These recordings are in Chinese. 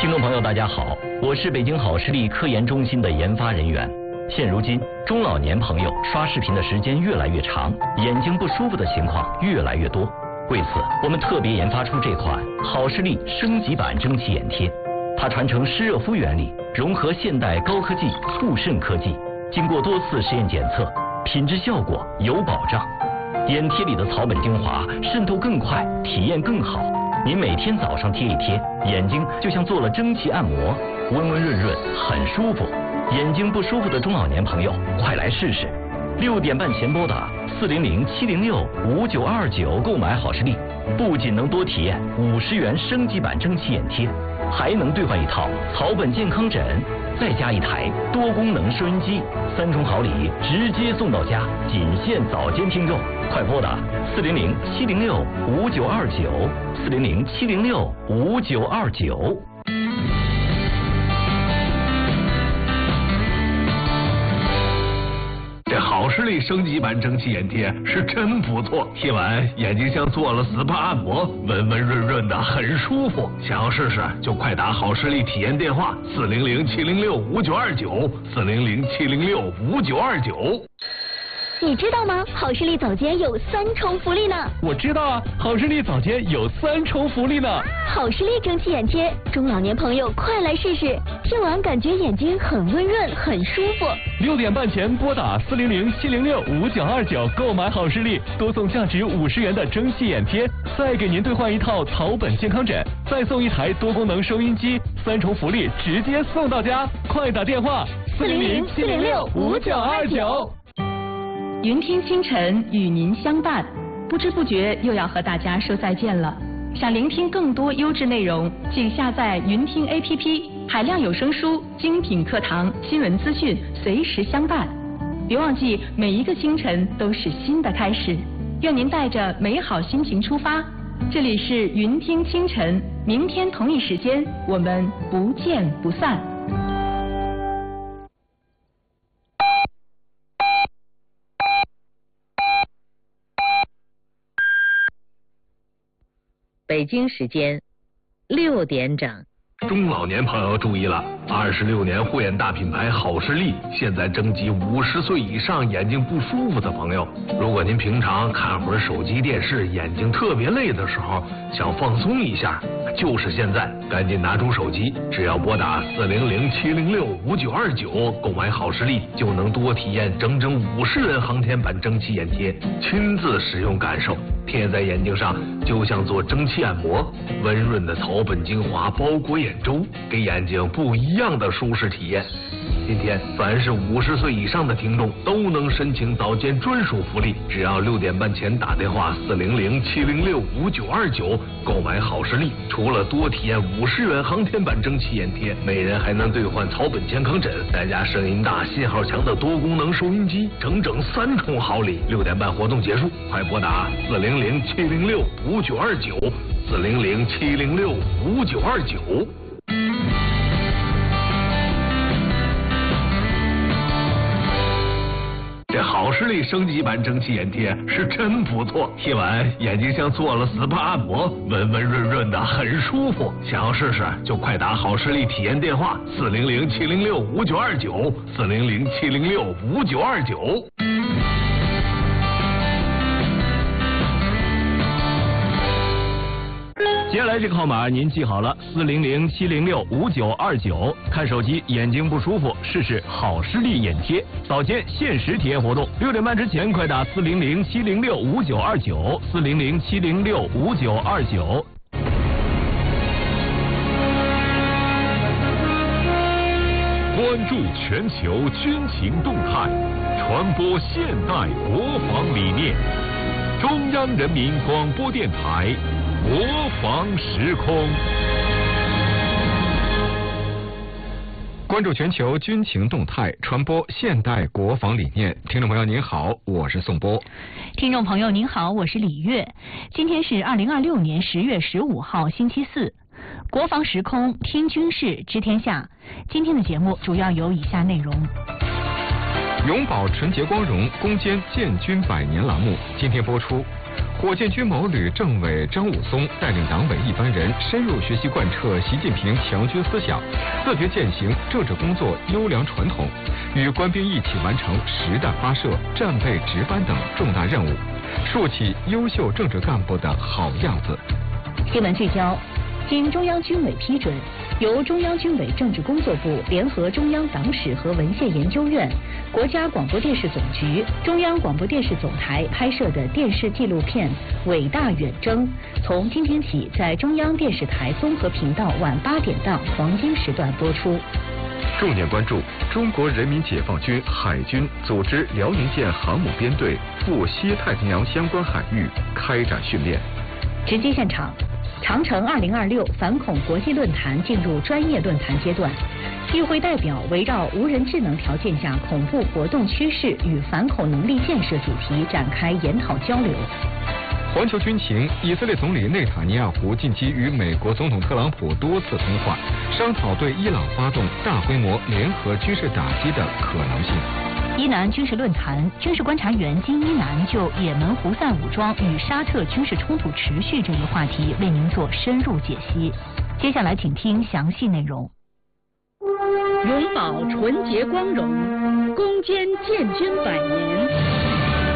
听众朋友，大家好，我是北京好视力科研中心的研发人员。现如今，中老年朋友刷视频的时间越来越长，眼睛不舒服的情况越来越多。为此，我们特别研发出这款好视力升级版蒸汽眼贴。它传承湿热敷原理，融合现代高科技护肾科技，经过多次实验检测，品质效果有保障。眼贴里的草本精华渗透更快，体验更好。您每天早上贴一贴，眼睛就像做了蒸汽按摩，温温润润，很舒服。眼睛不舒服的中老年朋友，快来试试！6点半前拨打400-706-5929购买好视力，不仅能多体验50元升级版蒸汽眼贴，还能兑换一套草本健康枕，再加一台多功能收音机，3重好礼直接送到家，仅限早间听众。快拨打400-706-5929，400-706-5929。 这好视力升级版蒸汽眼贴是真不错，贴完眼睛像做了 SPA 按摩，温温润润的，很舒服。想要试试就快打好视力体验电话400-706-5929，400-706-5929。 你知道吗？好视力早间有3重福利呢。 我知道啊，好视力早间有3重福利呢。 好视力蒸汽眼贴，中老年朋友快来试试，听完感觉眼睛很温润，很舒服。 6点半前拨打400-706-5929购买好视力，多送价值50元的蒸汽眼贴，再给您兑换一套草本健康枕，再送一台多功能收音机，3重福利直接送到家。快打电话400-706-5929。 云听清晨与您相伴，不知不觉又要和大家说再见了。想聆听更多优质内容，请下载云听 APP， 海量有声书、精品课堂、新闻资讯随时相伴。别忘记，每一个清晨都是新的开始。愿您带着美好心情出发。这里是云听清晨，明天同一时间我们不见不散。 北京时间6点整。 中老年朋友注意了，26年护眼大品牌好视力现在征集50岁以上眼睛不舒服的朋友。如果您平常看会儿手机电视，眼睛特别累的时候，想放松一下，就是现在，赶紧拿出手机，只要拨打400-706-5929购买好视力，就能多体验整整50元航天版蒸汽眼贴，亲自使用感受，贴在眼睛上就像做蒸汽按摩，温润的草本精华包裹眼周，给眼睛不一样的舒适体验。今天凡是50岁以上的听众都能申请早间专属福利，只要6点半前打电话400-706-5929购买好视力，除了多体验50元航天版蒸汽眼贴，每人还能兑换草本健康枕，再加声音大、信号强的多功能收音机，整整3重好礼。6点半活动结束，快拨打400-706-5929，400-706-5929。这好视力升级版蒸汽眼贴是真不错，贴完眼睛像做了 SPA 按摩，温温润润的，很舒服。想要试试就快打好视力体验电话400-706-5929，400-706-5929。 接下来这个号码您记好了，400-706-5929。看手机眼睛不舒服，试试好视力眼贴，早间限时体验活动，6点半之前快打400-706-5929，400-706-5929。 关注全球军情动态，传播现代国防理念。中央人民广播电台国防时空。关注全球军情动态，传播现代国防理念。听众朋友您好，我是宋波。 听众朋友您好，我是李月。今天是2026年10月15号星期四。国防时空，听军事，知天下。今天的节目主要有以下内容： 永葆纯洁光荣，攻坚建军100年栏目今天播出。 火箭军某旅政委张武松带领党委一班人深入学习贯彻习近平强军思想，自觉践行政治工作优良传统，与官兵一起完成实弹发射、战备值班等重大任务，树起优秀政治干部的好样子。 新闻聚焦。经中央军委批准，由中央军委政治工作部联合中央党史和文献研究院、国家广播电视总局、中央广播电视总台拍摄的电视纪录片《伟大远征》，从今天起在中央电视台综合频道晚8点档黄金时段播出。 重点关注中国人民解放军海军组织辽宁舰航母编队赴西太平洋相关海域开展训练。 直击现场。长城2026反恐国际论坛进入专业论坛阶段，与会代表围绕无人智能条件下恐怖活动趋势与反恐能力建设主题展开研讨交流。 环球军情，以色列总理内塔尼亚胡近期与美国总统特朗普多次通话，商讨对伊朗发动大规模联合军事打击的可能性。 伊南军事论坛，军事观察员金一南就也门胡塞武装与沙特军事冲突持续这一话题为您做深入解析。接下来请听详细内容。 永葆纯洁光荣，攻坚建军100年。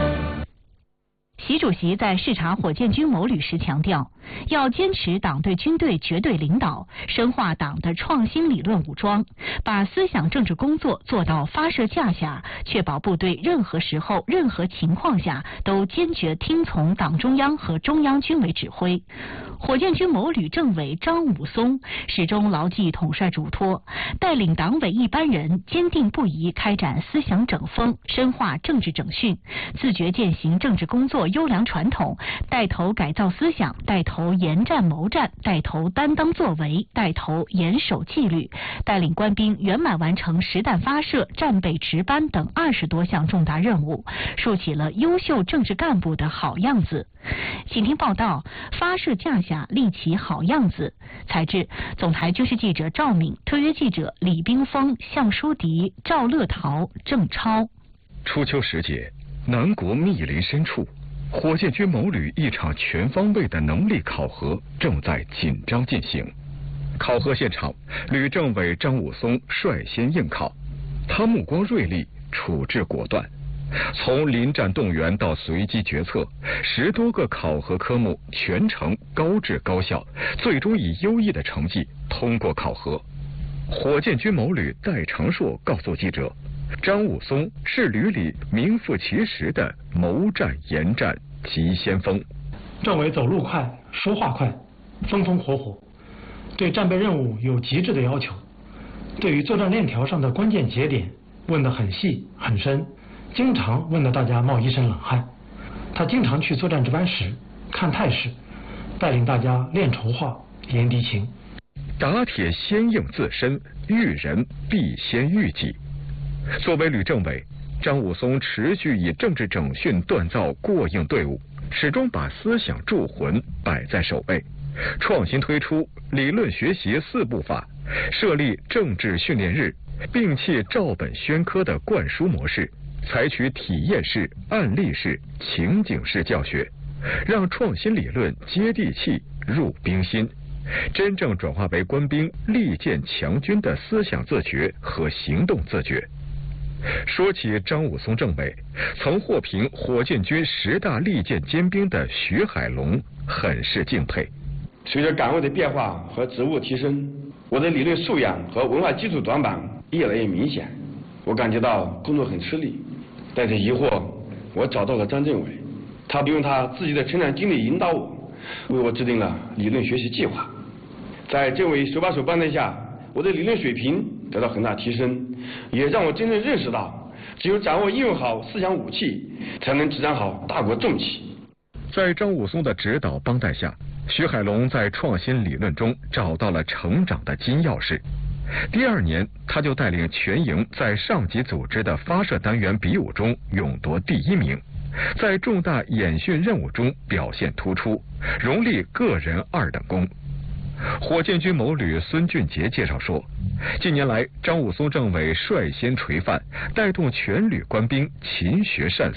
习主席在视察火箭军某旅时强调，要坚持党对军队绝对领导，深化党的创新理论武装，把思想政治工作做到发射架下，确保部队任何时候、任何情况下都坚决听从党中央和中央军委指挥。火箭军某旅政委张武松始终牢记统帅嘱托，带领党委一班人坚定不移开展思想整风，深化政治整训，自觉践行政治工作优良传统，带头改造思想，带头严战谋战，带头担当作为，带头严守纪律，带领官兵圆满完成实弹发射、战备值班等20多项重大任务，树起了优秀政治干部的好样子。请听报道：发射架下立起好样子。采制：总台军事记者赵敏，特约记者李冰峰、向书迪、赵乐桃、郑超。 初秋时节，南国密林深处，火箭军某旅一场全方位的能力考核正在紧张进行。考核现场，旅政委张武松率先应考，他目光锐利，处置果断。从临战动员到随机决策，10多个考核科目全程高质高效，最终以优异的成绩通过考核。火箭军某旅戴长硕告诉记者，张武松是旅里名副其实的谋战研战急先锋。 政委走路快，说话快，风风火火，对战备任务有极致的要求，对于作战链条上的关键节点问得很细很深，经常问得大家冒一身冷汗。他经常去作战值班室看态势，带领大家练筹划、研敌情。 打铁先应自身，遇人必先遇己。作为旅政委，张武松持续以政治整训锻造过硬队伍，始终把思想铸魂摆在首位，创新推出理论学习4步法，设立政治训练日，摒弃照本宣科的灌输模式，采取体验式、案例式、情景式教学，让创新理论接地气、入兵心，真正转化为官兵力建强军的思想自觉和行动自觉。说起张武松政委，曾获评火箭军10大利剑尖兵的徐海龙很是敬佩。 随着岗位的变化和职务提升，我的理论素养和文化基础短板越来越明显，我感觉到工作很吃力。带着疑惑，我找到了张政委，他用他自己的成长经历引导我，为我制定了理论学习计划。在政委手把手帮助下，我的理论水平得到很大提升，也让我真正认识到，只有掌握应用好思想武器，才能执掌好大国重器。 在张武松的指导帮带下，徐海龙在创新理论中找到了成长的金钥匙。第2年，他就带领全营在上级组织的发射单元比武中勇夺第1名，在重大演训任务中表现突出，荣立个人2等功。火箭军某旅孙俊杰介绍说，近年来张武松政委率先垂范，带动全旅官兵勤学善思，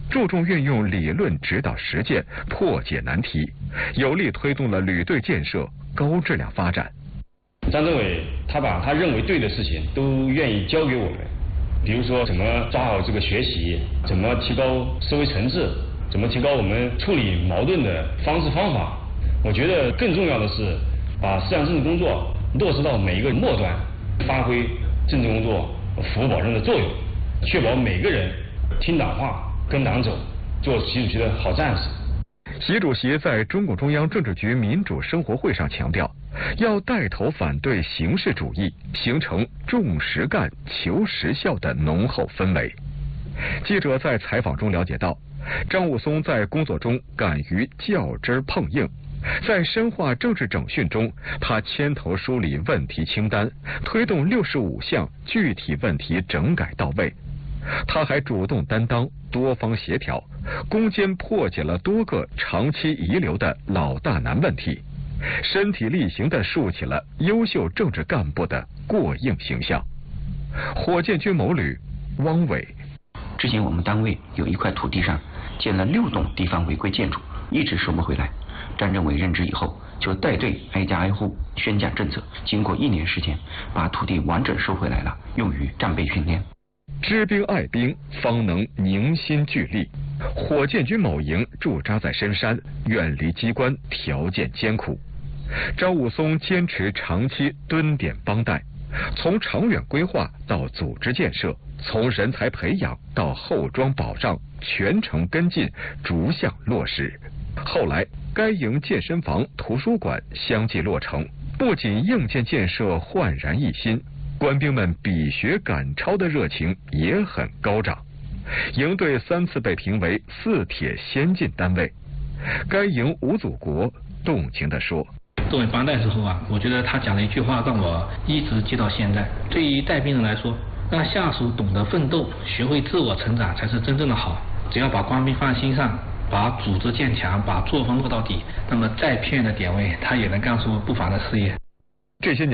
注重运用理论指导实践，破解难题，有力推动了旅队建设高质量发展。 张政委他把他认为对的事情都愿意交给我们，比如说怎么抓好这个学习，怎么提高思维层次，怎么提高我们处理矛盾的方式方法。我觉得更重要的是把思想政治工作落实到每一个末端，发挥政治工作服务保证的作用，确保每个人听党话跟党走，做习主席的好战士。 习主席在中共中央政治局民主生活会上强调，要带头反对形式主义，形成重实干求实效的浓厚氛围。记者在采访中了解到，张武松在工作中敢于较真碰硬，在深化政治整训中，他牵头梳理问题清单，推动65项具体问题整改到位。他还主动担当多方协调，攻坚破解了多个长期遗留的老大难问题，身体力行地树起了优秀政治干部的过硬形象。火箭军某旅汪伟， 之前我们单位有一块土地上建了6栋地方违规建筑，一直收不回来。张政委任职以后，就带队挨家挨户宣讲政策，经过1年时间，把土地完整收回来了，用于战备训练。 知兵爱兵，方能凝心聚力。火箭军某营驻扎在深山，远离机关，条件艰苦。张武松坚持长期蹲点帮带，从长远规划到组织建设，从人才培养到后装保障，全程跟进，逐项落实。后来，该营健身房、图书馆相继落成，不仅硬件建设焕然一新，官兵们比学赶超的热情也很高涨。营队3次被评为4铁先进单位。该营吴祖国动情地说：“ 作为帮带时候啊，我觉得他讲了一句话让我一直记到现在。对于带兵人来说，让下属懂得奋斗，学会自我成长才是真正的好。只要把官兵放心上，把组织建强，把作风落到底，那么再偏远的点位，他也能干出不凡的事业。” 这些年